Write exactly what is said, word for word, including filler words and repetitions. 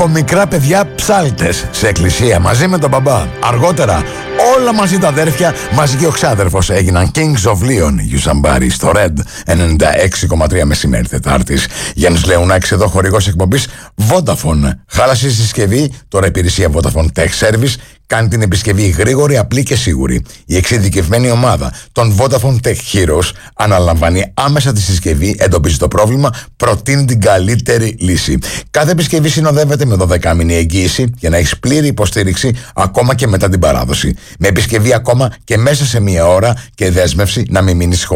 Από μικρά παιδιά ψάλτες σε εκκλησία μαζί με τον μπαμπά. Αργότερα όλα μαζί τα αδέρφια, μαζί και ο ξάδερφος έγιναν Kings of Leon. Γιουσαμπάρι στο Red ενενήντα έξι κόμμα τρία μεσημέρι Τετάρτης. Γιάννης Λεωνάκης εδώ, χορηγός εκπομπής Vodafone. Χάλασε η συσκευή, τώρα υπηρεσία Vodafone Tech Service κάνει την επισκευή γρήγορη, απλή και σίγουρη. Η εξειδικευμένη ομάδα των Vodafone Tech Heroes αναλαμβάνει άμεσα τη συσκευή, εντοπίζει το πρόβλημα, προτείνει την καλύτερη λύση. Κάθε επισκευή συνοδεύεται με δωδεκάμηνη εγγύηση για να έχει πλήρη υποστήριξη ακόμα και μετά την παράδοση. Με επισκευή ακόμα και μέσα σε μία ώρα και δέσμευση να μην μείνει